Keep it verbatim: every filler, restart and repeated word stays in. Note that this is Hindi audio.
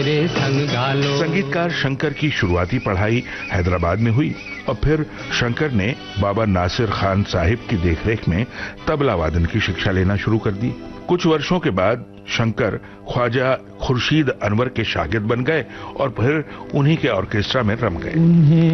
मेरे संग गालो। संगीतकार शंकर की शुरुआती पढ़ाई हैदराबाद में हुई और फिर शंकर ने बाबा नासिर खान साहिब की देखरेख में तबला वादन की शिक्षा लेना शुरू कर दी। कुछ वर्षों के बाद शंकर ख्वाजा खुर्शीद अनवर के शागिर्द बन गए और फिर उन्हीं के ऑर्केस्ट्रा में रम गए।